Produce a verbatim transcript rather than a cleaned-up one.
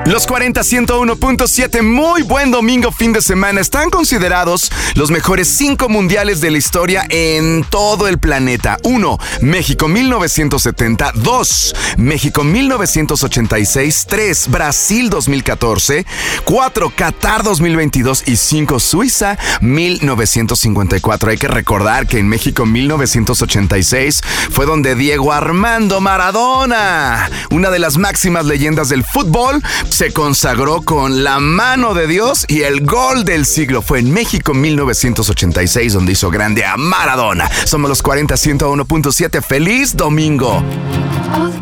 Los cuarenta ciento uno punto siete, muy buen domingo, fin de semana. Están considerados los mejores cinco mundiales de la historia en todo el planeta. uno. México mil novecientos setenta. dos. México mil novecientos ochenta y seis. tres. Brasil dos mil catorce. cuatro. Qatar dos mil veintidós. Y cinco. Suiza mil novecientos cincuenta y cuatro. Hay que recordar que en México mil novecientos ochenta y seis fue donde Diego Armando Maradona, una de las máximas leyendas del fútbol, se consagró con la mano de Dios y el gol del siglo. Fue en México mil novecientos ochenta y seis donde hizo grande a Maradona. Somos los cuarenta ciento uno punto siete. ¡Feliz domingo!